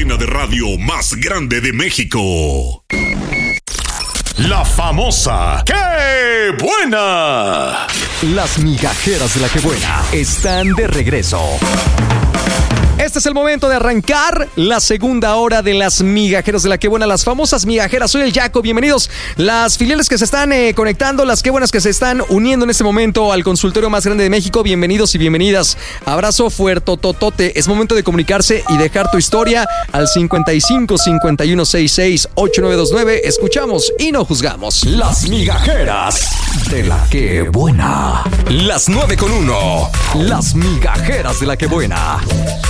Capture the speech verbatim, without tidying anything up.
cadena de radio más grande de México. La famosa ¡Qué buena! Las migajeras de la Qué Buena están de regreso. Este es el momento de arrancar la segunda hora de las migajeras de la Qué Buena, las famosas migajeras. Soy el Jaco, bienvenidos. Las filiales que se están eh, conectando, las Qué Buenas que se están uniendo en este momento al consultorio más grande de México, bienvenidos y bienvenidas. Abrazo fuertototote. Es momento de comunicarse y dejar tu historia al cincuenta y cinco, cincuenta y uno, sesenta y seis, ochenta y nueve veintinueve. Escuchamos y no juzgamos. Las migajeras de la Qué Buena. Las nueve con uno. Las migajeras de la Qué Buena.